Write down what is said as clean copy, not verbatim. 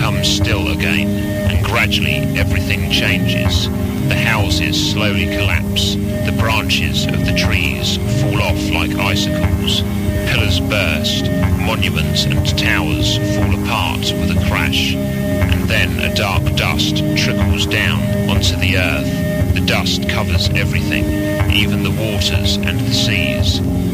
becomes still again, and gradually everything changes. The houses slowly collapse, the branches of the trees fall off like icicles, pillars burst, monuments and towers fall apart with a crash, and then a dark dust trickles down onto the earth. The dust covers everything, even the waters and the seas.